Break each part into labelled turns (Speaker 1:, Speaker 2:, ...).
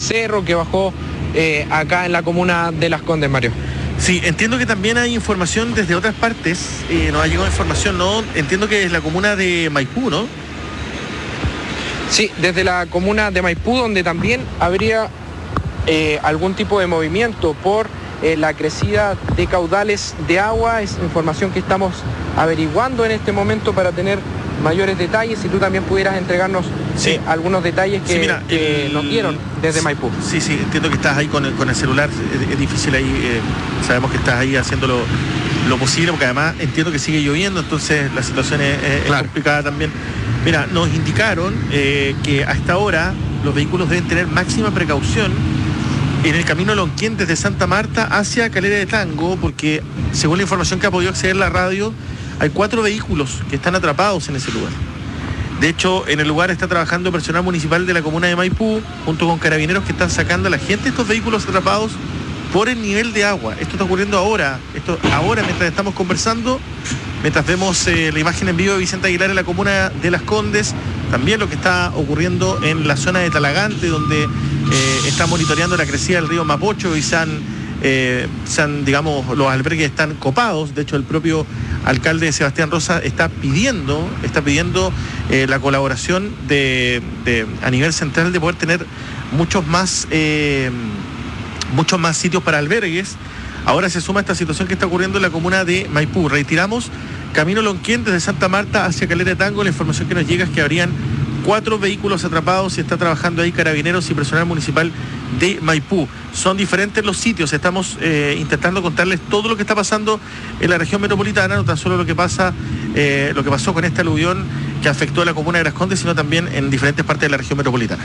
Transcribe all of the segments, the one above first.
Speaker 1: cerro que bajó acá en la comuna de Las Condes, Mario.
Speaker 2: Sí, entiendo que también hay información desde otras partes, nos ha llegado información, ¿no? Entiendo que es la comuna de Maipú, ¿no?
Speaker 1: Sí, desde la comuna de Maipú, donde también habría algún tipo de movimiento por la crecida de caudales de agua. Es información que estamos averiguando en este momento para tener mayores detalles. Si tú también pudieras entregarnos algunos detalles que nos dieron desde Maipú.
Speaker 2: Sí, entiendo que estás ahí con el celular, es difícil ahí, sabemos que estás ahí haciendo lo posible, porque además entiendo que sigue lloviendo, entonces la situación es complicada también. Mira, nos indicaron que a esta hora los vehículos deben tener máxima precaución en el camino Lonquén desde Santa Marta hacia Calera de Tango, porque según la información que ha podido acceder la radio, hay 4 vehículos que están atrapados en ese lugar. De hecho, en el lugar está trabajando personal municipal de la comuna de Maipú, junto con carabineros que están sacando a la gente de estos vehículos atrapados por el nivel de agua. Esto está ocurriendo ahora, mientras estamos conversando, mientras vemos la imagen en vivo de Vicente Aguilar en la comuna de Las Condes, también lo que está ocurriendo en la zona de Talagante, donde está monitoreando la crecida del río Mapocho y digamos, los albergues están copados. De hecho, el propio alcalde Sebastián Rosa está pidiendo la colaboración a nivel central de poder tener muchos más sitios para albergues. Ahora se suma esta situación que está ocurriendo en la comuna de Maipú. Retiramos camino Lonquén desde Santa Marta hacia Calera de Tango. La información que nos llega es que habrían 4 vehículos atrapados y está trabajando ahí carabineros y personal municipal de Maipú. Son diferentes los sitios, estamos intentando contarles todo lo que está pasando en la región metropolitana, no tan solo lo que pasó con este aluvión que afectó a la comuna de Las Condes, sino también en diferentes partes de la región metropolitana.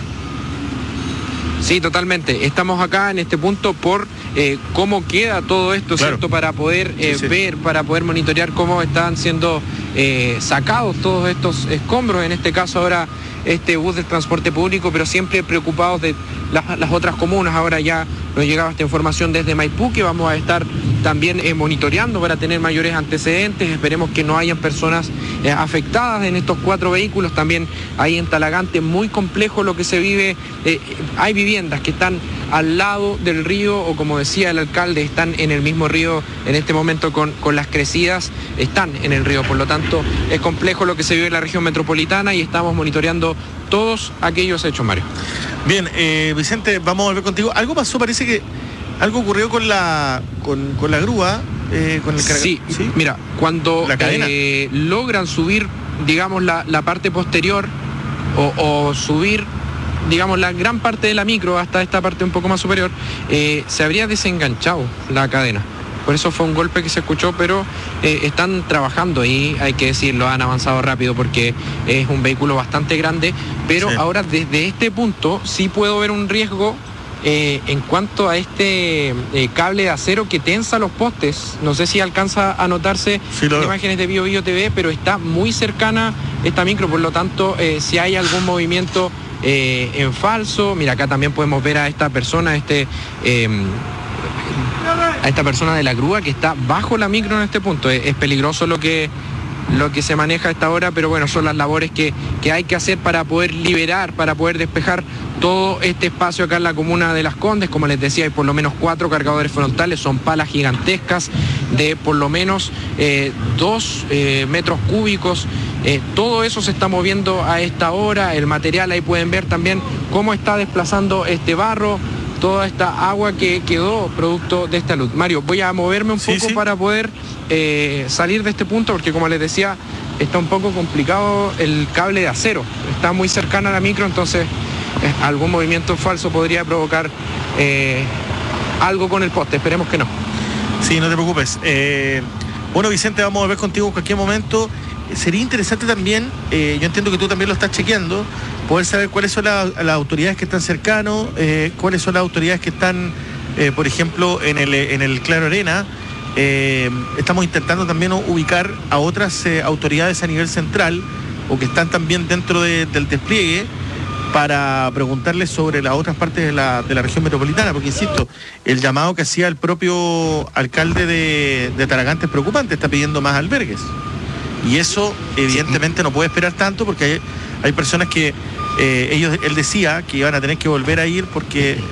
Speaker 1: Sí, totalmente. Estamos acá en este punto por cómo queda todo esto, claro, ¿cierto? Para poder ver, para poder monitorear cómo están siendo sacados todos estos escombros, en este caso ahora este bus del transporte público, pero siempre preocupados de las otras comunas. Ahora ya nos llegaba esta información desde Maipú, que vamos a estar también monitoreando para tener mayores antecedentes. Esperemos que no hayan personas afectadas en estos 4 vehículos. También ahí en Talagante, muy complejo lo que se vive. Hay viviendas que están al lado del río, o como decía el alcalde, están en el mismo río en este momento con las crecidas, están en el río. Por lo tanto, es complejo lo que se vive en la región metropolitana y estamos monitoreando todos aquellos hechos, Mario.
Speaker 2: Bien, Vicente, vamos a volver contigo. Algo pasó, parece que algo ocurrió con la grúa, con el
Speaker 1: sí, mira, cuando logran subir, digamos, la parte posterior o subir, digamos, la gran parte de la micro hasta esta parte un poco más superior, se habría desenganchado la cadena. Por eso fue un golpe que se escuchó, pero están trabajando y hay que decirlo, han avanzado rápido porque es un vehículo bastante grande, pero ahora desde este punto sí puedo ver un riesgo en cuanto a este cable de acero que tensa los postes. No sé si alcanza a notarse en imágenes de Bio Bio TV, pero está muy cercana esta micro, por lo tanto, si hay algún movimiento en falso, mira, acá también podemos ver a esta persona, a esta persona de la grúa que está bajo la micro en este punto. Es peligroso lo que se maneja a esta hora, pero bueno, son las labores que hay que hacer para poder liberar, para poder despejar todo este espacio acá en la comuna de Las Condes. Como les decía, hay por lo menos 4 cargadores frontales, son palas gigantescas de por lo menos 2 metros cúbicos. Todo eso se está moviendo a esta hora. El material, ahí pueden ver también cómo está desplazando este barro, toda esta agua que quedó producto de esta luz. Mario, voy a moverme un poco para poder salir de este punto, porque como les decía, está un poco complicado el cable de acero. Está muy cercana a la micro, entonces algún movimiento falso podría provocar algo con el poste. Esperemos que no.
Speaker 2: Sí, no te preocupes. Bueno, Vicente, vamos a ver contigo en cualquier momento. Sería interesante también, yo entiendo que tú también lo estás chequeando, poder saber cuáles son las autoridades que están cercanos, cuáles son las autoridades que están, por ejemplo, en el Claro Arena. Estamos intentando también ubicar a otras autoridades a nivel central o que están también dentro del despliegue, para preguntarles sobre las otras partes de la región metropolitana, porque insisto, el llamado que hacía el propio alcalde de Talagante es preocupante, está pidiendo más albergues. Y eso evidentemente no puede esperar tanto, porque hay personas que él decía que iban a tener que volver a ir porque